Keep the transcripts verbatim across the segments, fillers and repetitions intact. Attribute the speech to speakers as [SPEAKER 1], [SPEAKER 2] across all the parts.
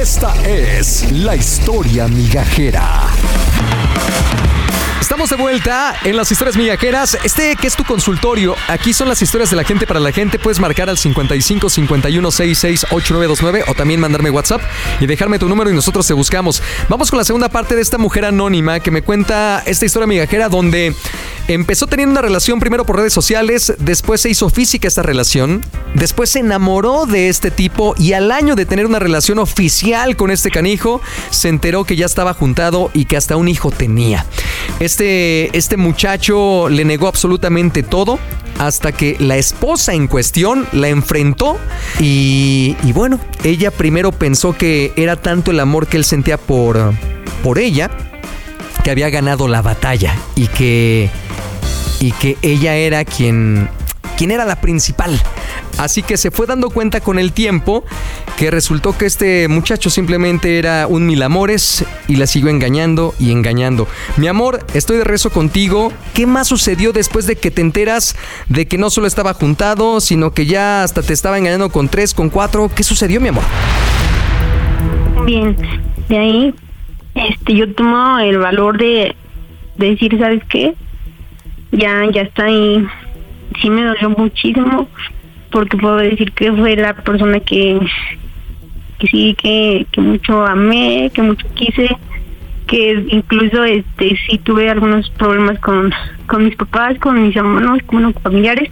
[SPEAKER 1] Esta es la historia migajera. Estamos de vuelta en las historias migajeras. Este que es tu consultorio. Aquí son las historias de la gente para la gente. Puedes marcar al cincuenta y cinco, cincuenta y uno, sesenta y seis, ochenta y nueve veintinueve o también mandarme WhatsApp y dejarme tu número y nosotros te buscamos. Vamos con la segunda parte de esta mujer anónima que me cuenta esta historia migajera donde empezó teniendo una relación primero por redes sociales, después se hizo física esta relación, después se enamoró de este tipo y al año de tener una relación oficial con este canijo, se enteró que ya estaba juntado y que hasta un hijo tenía. Este, este muchacho le negó absolutamente todo hasta que la esposa en cuestión la enfrentó y, y bueno, ella primero pensó que era tanto el amor que él sentía por, por ella que había ganado la batalla y que, y que ella era quien, quien era la principal. Así que se fue dando cuenta con el tiempo que resultó que este muchacho simplemente era un mil amores y la siguió engañando y engañando. Mi amor, estoy de regreso contigo. ¿Qué más sucedió después de que te enteras de que no solo estaba juntado, sino que ya hasta te estaba engañando con tres, con cuatro? ¿Qué sucedió, mi amor?
[SPEAKER 2] Bien, de ahí este, yo tomo el valor de, de decir, ¿sabes qué? Ya, ya está ahí. Sí me dolió muchísimo. Porque puedo decir que fue la persona que, que sí, que, que mucho amé, que mucho quise, que incluso este sí tuve algunos problemas con, con mis papás, con mis hermanos, con los familiares.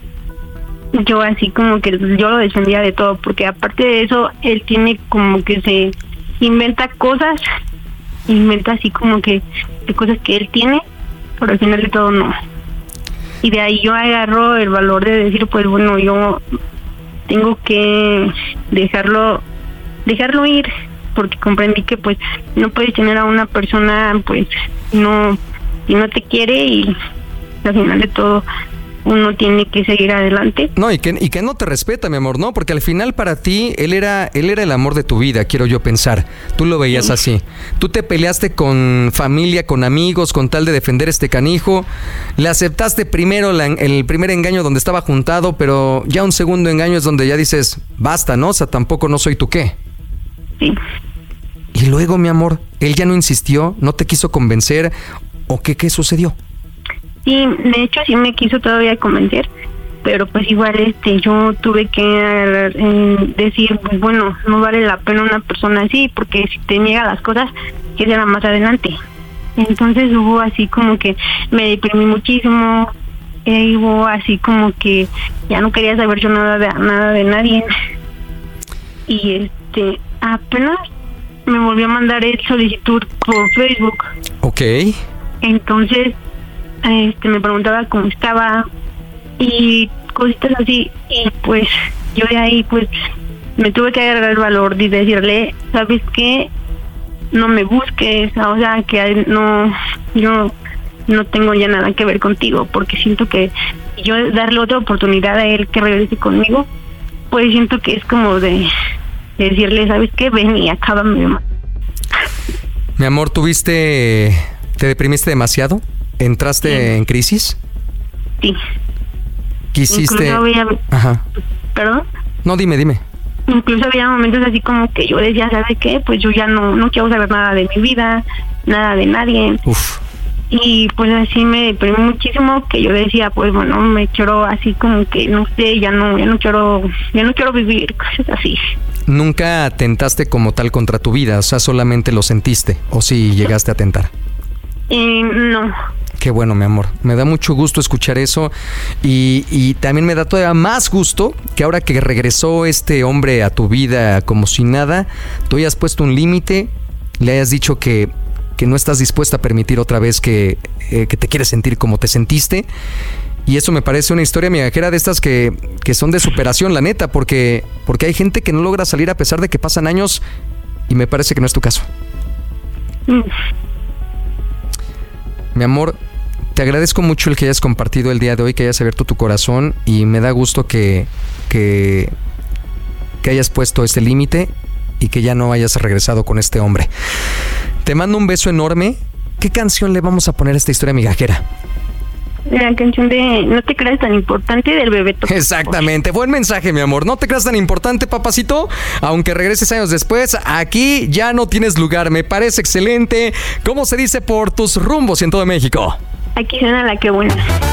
[SPEAKER 2] Yo así como que yo lo defendía de todo, porque aparte de eso, él tiene como que se inventa cosas, inventa así como que de cosas que él tiene, pero al final de todo no. Y de ahí yo agarro el valor de decir, pues bueno, yo tengo que dejarlo dejarlo ir, porque comprendí que pues no puedes tener a una persona pues no y no te quiere y al final de todo uno tiene que seguir adelante.
[SPEAKER 1] No, y que, y que no te respeta, mi amor, ¿no? Porque al final para ti, él era, él era el amor de tu vida, quiero yo pensar. Tú lo veías sí. así. Tú te peleaste con familia, con amigos, con tal de defender este canijo. Le aceptaste primero la, el primer engaño donde estaba juntado, pero ya un segundo engaño es donde ya dices, basta, ¿no? O sea, tampoco no soy tú, ¿qué?
[SPEAKER 2] Sí.
[SPEAKER 1] Y luego, mi amor, él ya no insistió, no te quiso convencer, ¿o qué, qué sucedió?
[SPEAKER 2] Sí, de hecho sí me quiso todavía convencer, pero pues igual este yo tuve que eh, decir, pues bueno, no vale la pena una persona así, porque si te niega las cosas, que será más adelante. Entonces hubo así como que me deprimí muchísimo, eh, hubo así como que ya no quería saber yo nada de nada de nadie. Y este apenas me volvió a mandar el solicitud por Facebook.
[SPEAKER 1] Ok.
[SPEAKER 2] Entonces este me preguntaba cómo estaba y cositas así, y pues yo de ahí pues me tuve que agarrar el valor de decirle, ¿sabes qué? No me busques, o sea, que no, yo no tengo ya nada que ver contigo, porque siento que yo darle otra oportunidad a él que regrese conmigo, pues siento que es como de, de decirle, ¿sabes qué? Ven y acábame.
[SPEAKER 1] Mi amor, ¿tuviste, te deprimiste demasiado? ¿Entraste sí. en crisis?
[SPEAKER 2] Sí.
[SPEAKER 1] ¿Quisiste?
[SPEAKER 2] Había...
[SPEAKER 1] Ajá.
[SPEAKER 2] ¿Perdón?
[SPEAKER 1] No, dime, dime.
[SPEAKER 2] Incluso había momentos así como que yo decía, ¿sabes qué? Pues yo ya no, no quiero saber nada de mi vida, nada de nadie.
[SPEAKER 1] Uf.
[SPEAKER 2] Y pues así me deprimí muchísimo, que yo decía, pues bueno, me quiero así como que, no sé, ya no, ya no quiero, ya no quiero vivir, cosas así.
[SPEAKER 1] ¿Nunca atentaste como tal contra tu vida? O sea, solamente lo sentiste, ¿o sí llegaste a atentar?
[SPEAKER 2] Eh, no.
[SPEAKER 1] Qué bueno, mi amor. Me da mucho gusto escuchar eso y, y también me da todavía más gusto que ahora que regresó este hombre a tu vida como si nada, tú hayas puesto un límite, le hayas dicho que, que no estás dispuesta a permitir otra vez que, eh, que te quieres sentir como te sentiste. Y eso me parece una historia migajera de estas que, que son de superación, la neta, porque, porque hay gente que no logra salir a pesar de que pasan años y me parece que no es tu caso. Mm. Mi amor, te agradezco mucho el que hayas compartido el día de hoy, que hayas abierto tu corazón y me da gusto que, que, que hayas puesto este límite y que ya no hayas regresado con este hombre. Te mando un beso enorme. ¿Qué canción le vamos a poner a esta historia migajera?
[SPEAKER 2] La canción de No te creas tan importante del Bebeto.
[SPEAKER 1] Exactamente, buen mensaje, mi amor. No te creas tan importante, papacito. Aunque regreses años después, aquí ya no tienes lugar. Me parece excelente. ¿Cómo se dice por tus rumbos en todo México?
[SPEAKER 2] Aquí suena La Que Buena.